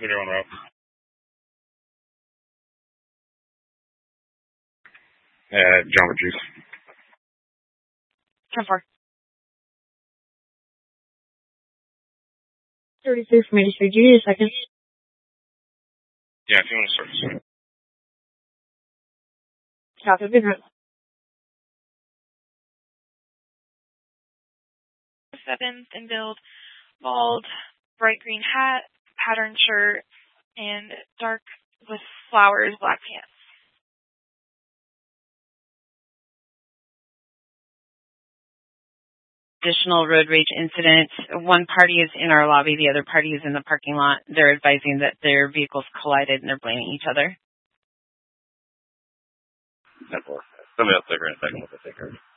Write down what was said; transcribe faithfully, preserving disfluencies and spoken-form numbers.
Clear on route. Uh, Jumper Juice. ten four. thirty-three from eighty-three. Do you need a second? Yeah, if you want to start this one. Copy. Big round. Seven, thin build, bald, bright green hat, patterned shirt, and dark with flowers, black pants. Additional road rage incident. One party is in our lobby, the other party is in the parking lot. They're advising that their vehicles collided and they're blaming each other. ten four. Somebody else take her in a second with the ticker.